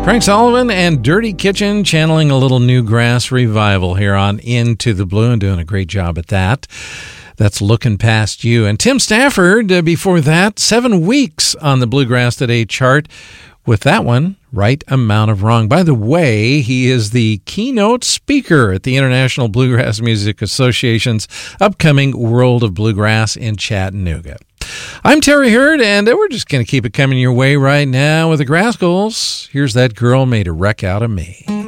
Frank Sullivan and Dirty Kitchen channeling a little Newgrass revival here on Into the Blue and doing a great job at that. That's Looking Past You. And Tim Stafford, before that, 7 weeks on the Bluegrass Today chart with that one, Right Amount of Wrong. By the way, he is the keynote speaker at the International Bluegrass Music Association's upcoming World of Bluegrass in Chattanooga. I'm Terry Hurd, and we're just going to keep it coming your way right now with the Grascals. Here's That Girl Made a Wreck Out of Me.